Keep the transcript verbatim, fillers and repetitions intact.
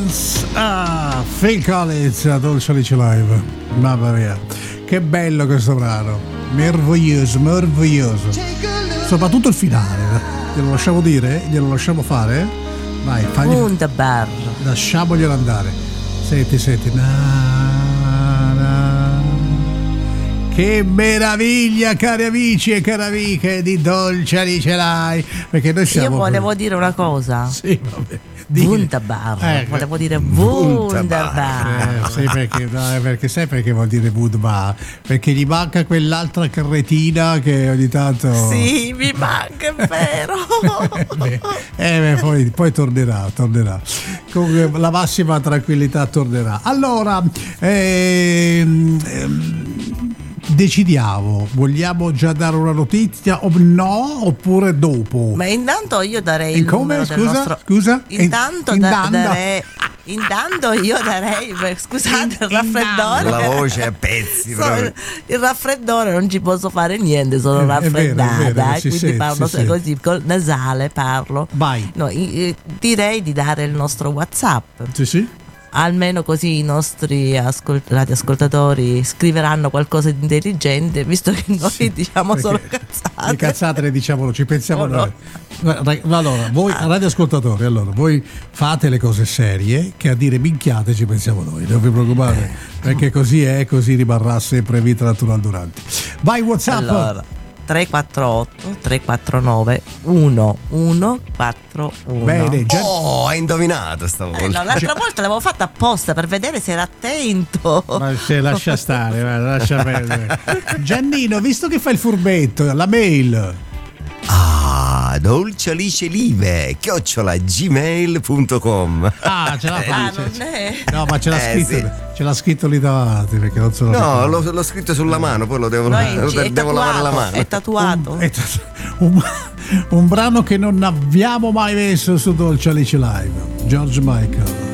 Collins, ah, Phil Collins a Dolce Alice Live. Mamma mia, che bello questo brano, meraviglioso, meraviglioso, soprattutto il finale. Glielo lasciamo dire? Glielo lasciamo fare? Vai, fagli. Wunderbar. Lasciamoglielo andare. Senti, senti. Na, na. Che meraviglia, cari amici e cari amiche di Dolce Alice Live. Perché noi siamo. Io volevo dire una cosa. Sì, vabbè. Wunderbar, eh, volevo dire Wunderbar. Eh, sai perché, no, perché sai perché vuol dire Wunderbar? Perché gli manca quell'altra carretina che ogni tanto. Sì, mi manca, è vero. eh, beh, poi, poi tornerà, tornerà. Con la massima tranquillità tornerà. Allora, ehm, ehm, decidiamo, vogliamo già dare una notizia o no, oppure dopo? Ma intanto io darei e il come? numero Scusa? del nostro... Scusa? Intanto in, da, in darei intanto io darei scusate il raffreddore, la voce a pezzi so, il, il raffreddore non ci posso fare niente, sono è raffreddata, vero, è vero, quindi sente, parlo così col nasale parlo. Vai. No, direi di dare il nostro WhatsApp. Sì, sì. Almeno così i nostri ascolt- radioascoltatori scriveranno qualcosa di intelligente, visto che noi sì, diciamo solo cazzate. Le cazzate le diciamo, ci pensiamo no, noi. No. Allora, voi radioascoltatori, allora, voi fate le cose serie, che a dire minchiate ci pensiamo noi, non vi preoccupate, perché così è, così rimarrà sempre vita natural durante. Vai WhatsApp. Allora, tre quattro otto tre quattro nove uno uno quattro uno. Bene, Gian... oh, hai indovinato stavolta. Eh, no, l'altra volta l'avevo fatta apposta per vedere se era attento. Ma se lascia stare, lascia perdere. Giannino, visto che fai il furbetto, la mail. Ah, Dolce Alice Live chiocciola gmail punto com. Ah, ce l'ha ah, fatta. non è. No, ma ce l'ha eh, scritto, sì. ce l'ha scritto lì davanti perché non so. No, l'ho, l'ho scritto sulla mano, poi lo devo, No, lo è devo lavare la mano. È tatuato. Un, è un, un brano che non abbiamo mai messo su Dolce Alice Live. George Michael.